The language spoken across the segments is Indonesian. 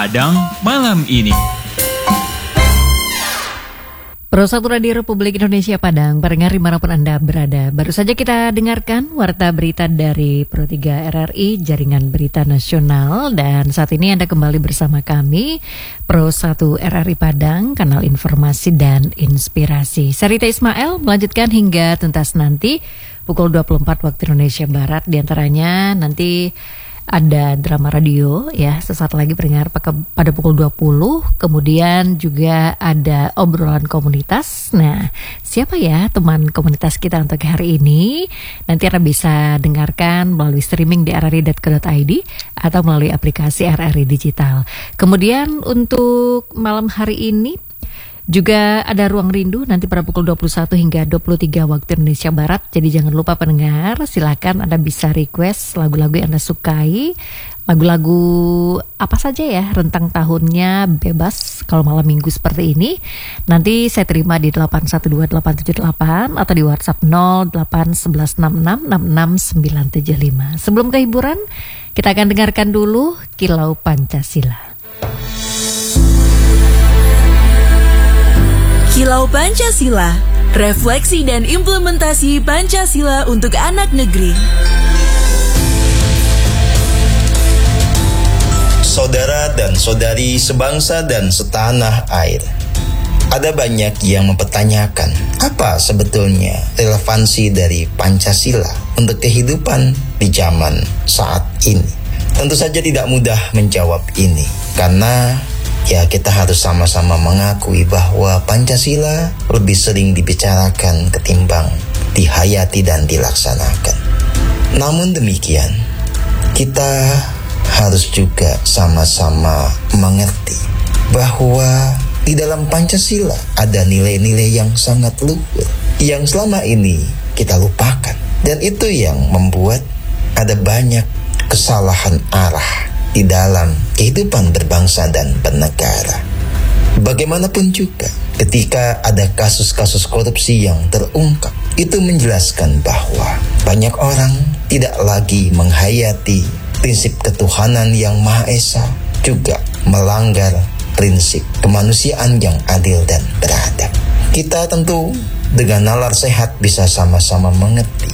Padang malam ini. Pro 1 Radio Republik Indonesia Padang, pendengar dimanapun Anda berada. Baru saja kita dengarkan warta berita dari Pro 3 RRI, Jaringan Berita Nasional. Dan saat ini Anda kembali bersama kami, Pro 1 RRI Padang, kanal informasi dan inspirasi. Sarita Ismail melanjutkan hingga tuntas nanti, pukul 24 waktu Indonesia Barat. Di antaranya nanti ada drama radio ya, sesaat lagi pendengar pada pukul 20. Kemudian juga ada obrolan komunitas. Nah, siapa ya teman komunitas kita untuk hari ini? Nanti Anda bisa dengarkan melalui streaming di rri.co.id atau melalui aplikasi RRI Digital. Kemudian untuk malam hari ini juga ada Ruang Rindu nanti pada pukul 21 hingga 23 waktu Indonesia Barat. Jadi jangan lupa pendengar, silakan Anda bisa request lagu-lagu yang Anda sukai. Lagu-lagu apa saja ya, rentang tahunnya bebas kalau malam minggu seperti ini. Nanti saya terima di 812878 atau di WhatsApp 081166669975. Sebelum ke hiburan, kita akan dengarkan dulu Kilau Pancasila. Kilau Pancasila, refleksi dan implementasi Pancasila untuk anak negeri. Saudara dan saudari sebangsa dan setanah air, ada banyak yang mempertanyakan apa sebetulnya relevansi dari Pancasila untuk kehidupan di zaman saat ini. Tentu saja tidak mudah menjawab ini, karena ya kita harus sama-sama mengakui bahwa Pancasila lebih sering dibicarakan ketimbang dihayati dan dilaksanakan. Namun demikian, kita harus juga sama-sama mengerti bahwa di dalam Pancasila ada nilai-nilai yang sangat luhur yang selama ini kita lupakan. Dan itu yang membuat ada banyak kesalahan arah di dalam kehidupan berbangsa dan bernegara. Bagaimanapun juga, ketika ada kasus-kasus korupsi yang terungkap, itu menjelaskan bahwa banyak orang tidak lagi menghayati prinsip ketuhanan yang Maha Esa, juga melanggar prinsip kemanusiaan yang adil dan beradab. Kita tentu dengan nalar sehat bisa sama-sama mengerti,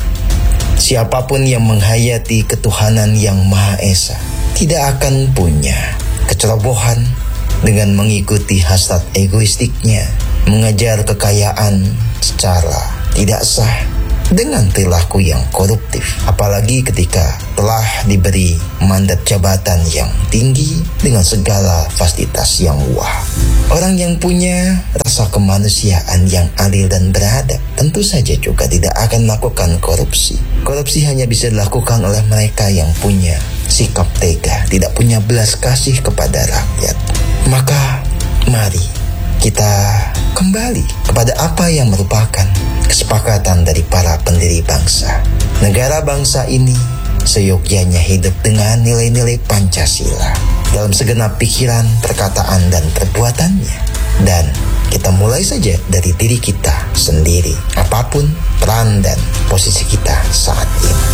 siapapun yang menghayati ketuhanan yang Maha Esa tidak akan punya kecerobohan dengan mengikuti hasrat egoistiknya, mengejar kekayaan secara tidak sah dengan perilaku yang koruptif, apalagi ketika telah diberi mandat jabatan yang tinggi dengan segala fasilitas yang wah. Orang yang punya rasa kemanusiaan yang adil dan beradab tentu saja juga tidak akan melakukan korupsi. Korupsi hanya bisa dilakukan oleh mereka yang punya sikap tega, tidak punya belas kasih kepada rakyat. Maka mari kita kembali kepada apa yang merupakan kesepakatan dari para pendiri bangsa. Negara bangsa ini seyogyanya hidup dengan nilai-nilai Pancasila dalam segenap pikiran, perkataan, dan perbuatannya. Dan kita mulai saja dari diri kita sendiri, apapun peran dan posisi kita saat ini.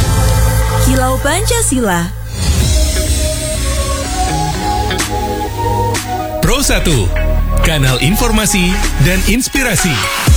Kilau Pancasila. Pro 1, kanal informasi dan inspirasi.